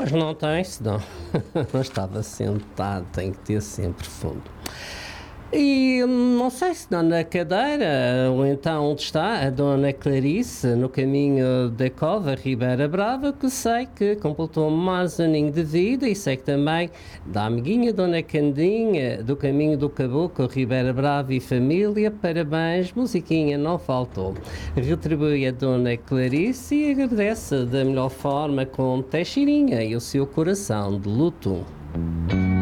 Pois não tem, senão não estava sentado, tem que ter sempre fundo. E não sei se não na cadeira, ou então onde está a Dona Clarice, no caminho da Cova Ribeira Brava, que sei que completou mais um aninho de vida, e sei que também da amiguinha Dona Candinha, do caminho do Caboclo, Ribeira Brava e família, parabéns, musiquinha não faltou. Retribui a Dona Clarice e agradece da melhor forma com Teixeirinha e o seu coração de luto.